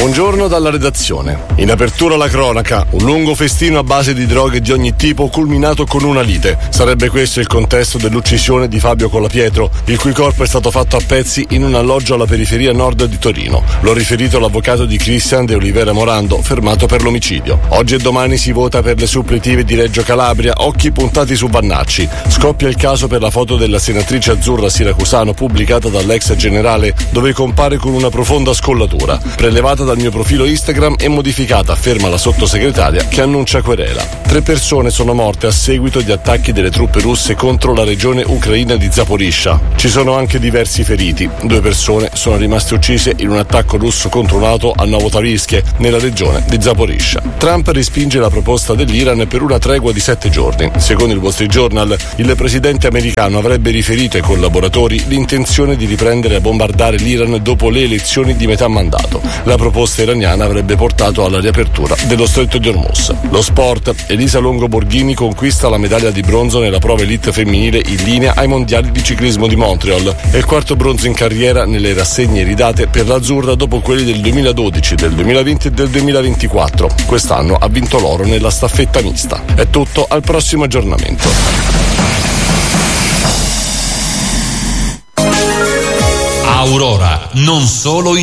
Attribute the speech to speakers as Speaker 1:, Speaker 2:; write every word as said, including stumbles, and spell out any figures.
Speaker 1: Buongiorno dalla redazione. In apertura la cronaca, un lungo festino a base di droghe di ogni tipo culminato con una lite. Sarebbe questo il contesto dell'uccisione di Fabio Colapietro, il cui corpo è stato fatto a pezzi in un alloggio alla periferia nord di Torino. L'ho riferito l'avvocato di Cristian De Olivera Morando, fermato per l'omicidio. Oggi e domani si vota per le suppletive di Reggio Calabria, occhi puntati su Vannacci. Scoppia il caso per la foto della senatrice azzurra siracusano pubblicata dall'ex generale, dove compare con una profonda scollatura, prelevata dal mio profilo Instagram e modificata, afferma la sottosegretaria che annuncia querela. Tre persone sono morte a seguito di attacchi delle truppe russe contro la regione ucraina di Zaporizhzhia. Ci sono anche diversi feriti. Due persone sono rimaste uccise in un attacco russo contro un'auto a Novotavriske, nella regione di Zaporizhzhia. Trump respinge la proposta dell'Iran per una tregua di sette giorni. Secondo il Wall Street Journal, il presidente americano avrebbe riferito ai collaboratori l'intenzione di riprendere a bombardare l'Iran dopo le elezioni di metà mandato. La proposta iraniana avrebbe portato alla riapertura dello stretto di Hormuz. Lo sport, Elisa Longo Borghini conquista la medaglia di bronzo nella prova elite femminile in linea ai mondiali di ciclismo di Montreal. È il quarto bronzo in carriera nelle rassegne ridate per l'azzurra dopo quelli del duemiladodici, del duemilaventi e del duemilaventiquattro. Quest'anno ha vinto l'oro nella staffetta mista. È tutto, al prossimo aggiornamento.
Speaker 2: Aurora, non solo i